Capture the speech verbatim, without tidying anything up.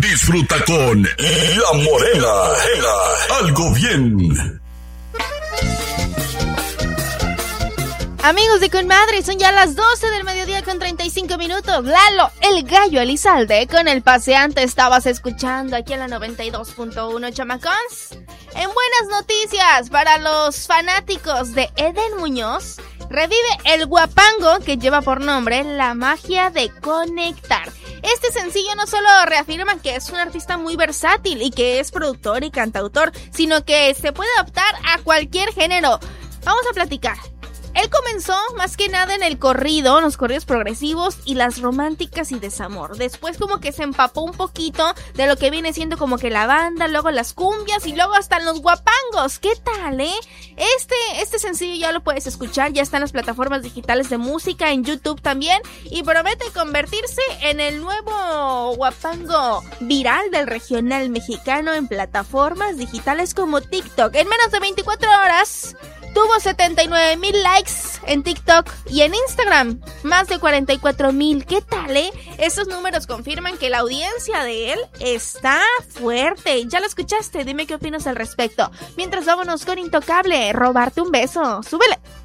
Disfruta con La Morena. Algo bien. Amigos de Conmadre, son ya las doce del mediodía con treinta y cinco minutos. Lalo, el gallo Elizalde, con el paseante estabas escuchando aquí en la noventa y dos punto uno, chamacons. En buenas noticias para los fanáticos de Eden Muñoz, revive el guapango que lleva por nombre La Magia de Conectar. Este sencillo no solo reafirma que es un artista muy versátil y que es productor y cantautor, sino que se puede adaptar a cualquier género. Vamos a platicar. Él comenzó más que nada en el corrido, los corridos progresivos y las románticas y desamor. Después como que se empapó un poquito de lo que viene siendo como que la banda, luego las cumbias y luego hasta los guapangos. ¿Qué tal, eh? Este, este sencillo ya lo puedes escuchar, ya está en las plataformas digitales de música, en YouTube también, y promete convertirse en el nuevo guapango viral del regional mexicano en plataformas digitales como TikTok. En menos de veinticuatro horas... tuvo setenta y nueve mil likes en TikTok y en Instagram más de cuarenta y cuatro mil. ¿Qué tal, eh? Estos números confirman que la audiencia de él está fuerte. Ya lo escuchaste, dime qué opinas al respecto. Mientras vámonos con Intocable, Robarte un Beso. ¡Súbele!